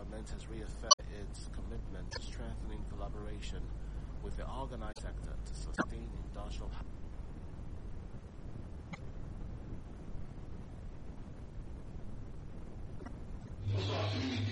government has reaffirmed its commitment to strengthening collaboration with the organized sector to sustain industrial